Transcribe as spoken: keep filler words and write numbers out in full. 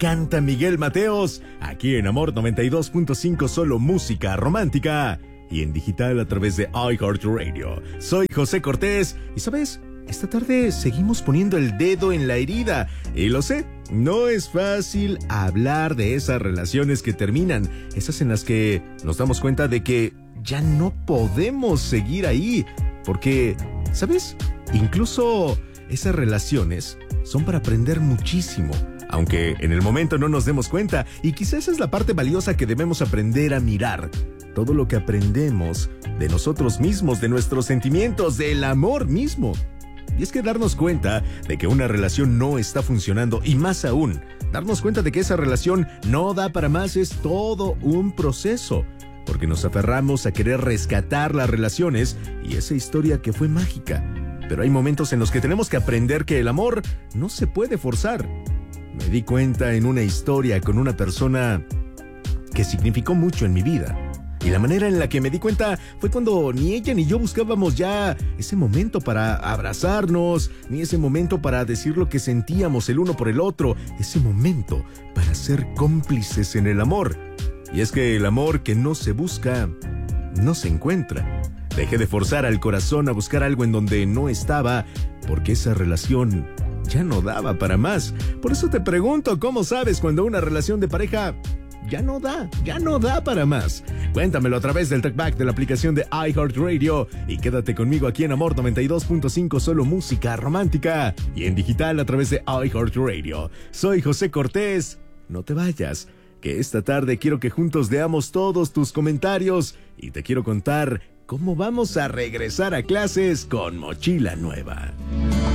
canta Miguel Mateos, aquí en Amor noventa y dos punto cinco, solo música romántica, y en digital a través de iHeartRadio. Soy José Cortés, y ¿sabes? Esta tarde seguimos poniendo el dedo en la herida, y lo sé, no es fácil hablar de esas relaciones que terminan, esas en las que nos damos cuenta de que ya no podemos seguir ahí, porque, ¿sabes? Incluso esas relaciones son para aprender muchísimo, aunque en el momento no nos demos cuenta, y quizás esa es la parte valiosa que debemos aprender a mirar. Todo lo que aprendemos de nosotros mismos, de nuestros sentimientos, del amor mismo. Y es que darnos cuenta de que una relación no está funcionando, y más aún, darnos cuenta de que esa relación no da para más, es todo un proceso. Porque nos aferramos a querer rescatar las relaciones y esa historia que fue mágica. Pero hay momentos en los que tenemos que aprender que el amor no se puede forzar. Me di cuenta en una historia con una persona que significó mucho en mi vida. Y la manera en la que me di cuenta fue cuando ni ella ni yo buscábamos ya ese momento para abrazarnos, ni ese momento para decir lo que sentíamos el uno por el otro, ese momento para ser cómplices en el amor. Y es que el amor que no se busca, no se encuentra. Dejé de forzar al corazón a buscar algo en donde no estaba, porque esa relación ya no daba para más. Por eso te pregunto, ¿cómo sabes cuando una relación de pareja ya no da, ya no da para más? Cuéntamelo a través del TalkBack de la aplicación de iHeartRadio y quédate conmigo aquí en Amor noventa y dos punto cinco, solo música romántica, y en digital a través de iHeartRadio. Soy José Cortés, no te vayas, que esta tarde quiero que juntos veamos todos tus comentarios y te quiero contar cómo vamos a regresar a clases con mochila nueva.